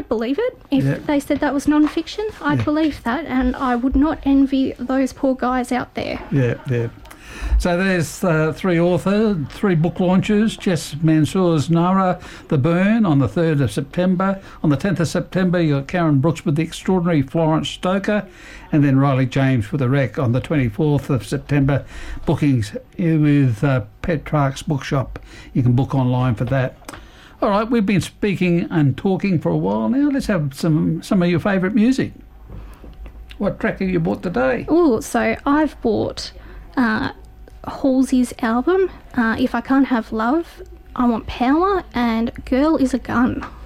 would believe it. If they said that was non-fiction, I'd believe that, and I would not envy those poor guys out there. Yeah. So there's 3 book launches. Jess Mansour's Nara, The Burn on the 3rd of September. On the 10th of September, you've got Karen Brooks with The Extraordinary Florence Stoker, and then Riley James with The Wreck on the 24th of September. Bookings with Petrarch's Bookshop. You can book online for that. All right, we've been speaking and talking for a while now. Let's have some of your favourite music. What track have you bought today? Oh, so I've bought Halsey's album, If I Can't Have Love, I Want Power, and Girl is a Gun.